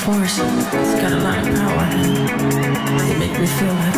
force. It's got a lot of power. It makes me feel like